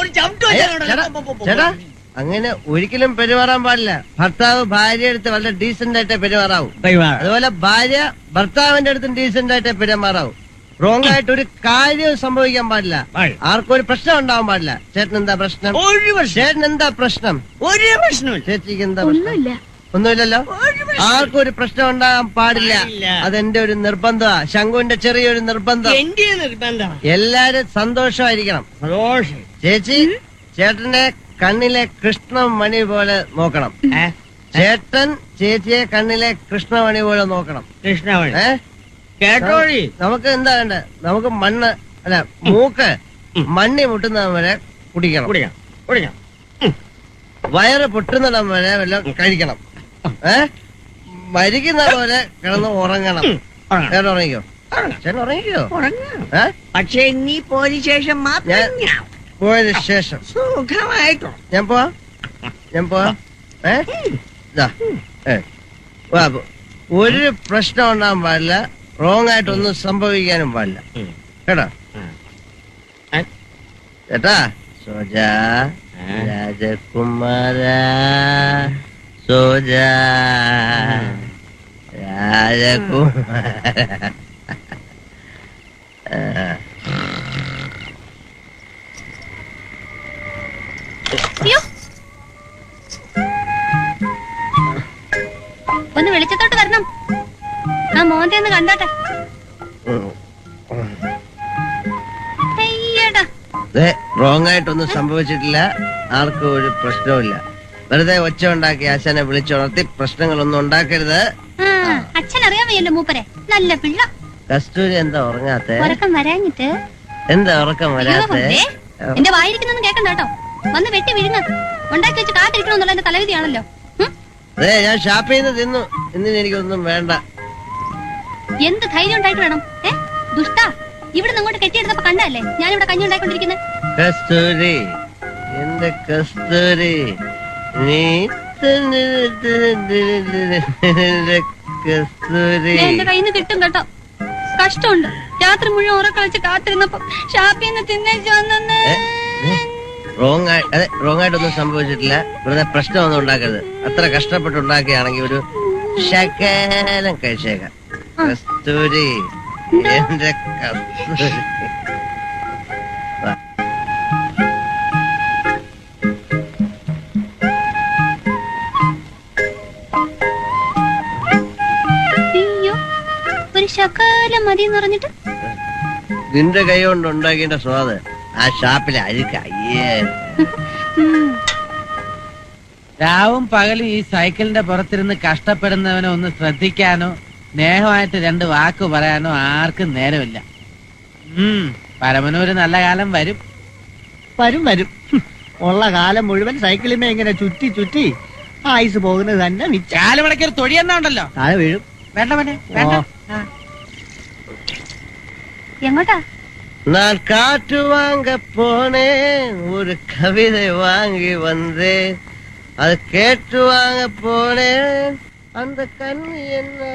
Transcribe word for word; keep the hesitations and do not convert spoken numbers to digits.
ചേട്ടാ അങ്ങനെ ഒരിക്കലും പെരുമാറാൻ പാടില്ല. ഭർത്താവ് ഭാര്യ അടുത്ത് വളരെ ഡീസന്റ് ആയിട്ടേ പെരുമാറാവൂ. അതുപോലെ ഭാര്യ ഭർത്താവിന്റെ അടുത്തും ഡീസന്റ് ആയിട്ടേ പെരുമാറാവൂ. റോങ് ആയിട്ട് ഒരു കാര്യവും സംഭവിക്കാൻ പാടില്ല. ആർക്കും ഒരു പ്രശ്നം ഉണ്ടാവാൻ പാടില്ല. ചേട്ടൻ എന്താ പ്രശ്നം? ചേട്ടൻ എന്താ പ്രശ്നം? ഒരു പ്രശ്നം ചേച്ചിക്ക് എന്താ പ്രശ്നം? ഒന്നുമില്ലല്ലോ. ആർക്കും ഒരു പ്രശ്നം ഉണ്ടാകാൻ പാടില്ല. അതെന്റെ ഒരു നിർബന്ധമാ. ശങ്കുവിന്റെ ചെറിയൊരു നിർബന്ധം. എല്ലാരും സന്തോഷമായിരിക്കണം. ചേച്ചി ചേട്ടന്റെ കണ്ണിലെ കൃഷ്ണമണി പോലെ നോക്കണം. ചേട്ടൻ ചേച്ചിയെ കണ്ണിലെ കൃഷ്ണമണി പോലെ നോക്കണം. കൃഷ്ണമണി ഏ കേട്ടോഴി. നമുക്ക് എന്താ വേണ്ടേ? നമുക്ക് മണ്ണ് അല്ല മൂക്ക് മണ്ണി മുട്ടുന്ന വരെ കുടിക്കണം. കുടിക്കണം. വയറ് പൊട്ടുന്നിടം വരെ വല്ലതും കഴിക്കണം. ഏ മരിക്കുന്ന പോലെ കിടന്ന് ഉറങ്ങണം. ചേട്ടൻ ഉറങ്ങിക്കോ. ചേട്ടൻ ഉറങ്ങിക്കോ. പക്ഷെ നീ പോയ ശേഷം ഞാൻ പോയതിനു ശേഷം സുഖമായിട്ടോ ഞാൻ പോവാ. ഞാൻ പോവാ. ഏ ഒരു പ്രശ്നം ഉണ്ടാകാൻ പാടില്ല. റോങ് ആയിട്ടൊന്നും സംഭവിക്കാനും പാടില്ല. കേട്ടോ ചേട്ടാ? സോജാ രാജകുമാര സോജാ രാജകുമാര. ഒന്ന് വെളിച്ചത്തോട്ട് വരണം. ആ മോന്റെ ഒന്ന് കണ്ടോട്ടെ. റോങ് ആയിട്ടൊന്നും സംഭവിച്ചിട്ടില്ല. ആർക്കും ഒരു പ്രശ്നവുമില്ല. വെറുതെ ഒച്ച ഉണ്ടാക്കി ആശാനെ വിളിച്ചുണർത്തി പ്രശ്നങ്ങളൊന്നും ഉണ്ടാക്കരുത്. അച്ഛൻ അറിയാമല്ലോ മൂപ്പരെ നല്ല പിള്ള. കസ്തൂരി എന്താ ഉറങ്ങാത്തെ? ഉറക്കം വരാഞ്ഞിട്ട്. എന്താ ഉറക്കം വരാത്തെ? എന്റെ വായിരിക്കുന്നൊന്നും കേക്കണ്ട കേട്ടോ. വന്ന് വെട്ടി വിഴുങ്ങ. ഉണ്ടാക്കി വെച്ച് കാത്തിരിക്കണമെന്നുള്ള എന്റെ തലവിധിയാണല്ലോ. അതെ ഞാൻ ഷാപ്പിൽ നിന്ന് തിന്നു. ഇന്നിന് എനിക്കൊന്നും വേണ്ട. എന്ത് ധൈര്യം ഉണ്ടായിട്ട് വേണം? ഏ ദുഷ്ട, ഇവിടെ അങ്ങോട്ട് കെട്ടിയെടുത്തപ്പോ കണ്ടല്ലേ ഞാനിവിടെ കഞ്ഞി ഉണ്ടായിക്കൊണ്ടിരിക്കുന്നത്. കസ്തൂരി എന്റെ കസ്തൂരി നീ കസ്തൂരി എന്റെ കയ്യിൽ നിന്ന് കിട്ടും കേട്ടോ. കഷ്ടമുണ്ട്. രാത്രി മുഴുവൻ ഉറക്കളിച്ച് കാത്തിരുന്നപ്പോ ഷാപ്പിൽ നിന്ന് തിന്നേച്ചു വന്നെ. റോങ് ആയി അതെ റോങ് ആയിട്ടൊന്നും സംഭവിച്ചിട്ടില്ല. വെറുതെ പ്രശ്നമൊന്നും ഉണ്ടാക്കരുത്. അത്ര കഷ്ടപ്പെട്ടുണ്ടാക്കിയാണെങ്കിൽ ഒരു ശകലം കഴിച്ചേക്കാം. കസ്തൂരി എന്റെ കസ്തൂരി. അയ്യോ ഒരു ശകലം മതി എന്ന് പറഞ്ഞിട്ട് നിന്റെ കൈ കൊണ്ട് ഉണ്ടാക്കിയ സ്വാദ് ആ ഷാപ്പിലെ അഴുക്ക. അയ്യേ രാവും പകലും ഈ സൈക്കിളിന്റെ പുറത്തിരുന്ന് കഷ്ടപ്പെടുന്നവനെ ഒന്ന് ശ്രദ്ധിക്കാനോ സ്നേഹമായിട്ട് രണ്ട് വാക്ക് പറയാനോ ആർക്കും നേരമില്ല. ഉം പരമനൊരു നല്ല കാലം വരും വരും വരും. ഉള്ള കാലം മുഴുവൻ സൈക്കിളിമേ ഇങ്ങനെ ചുറ്റി ചുറ്റി ആയുസ് പോകുന്നത് തന്നെ മിച്ച. കാലുമടക്കൊരു തൊഴി എന്നാ ഉണ്ടല്ലോ താഴെ വീഴും. വേണ്ട മോനെ വേണ്ട. എങ്ങോട്ടാ? நான் காற்று வாங்க போனேன், ஒரு கவிதை வாங்கி வந்தேன், அது கேட்டு வாங்க போனேன், அந்த கண்ணு என்ன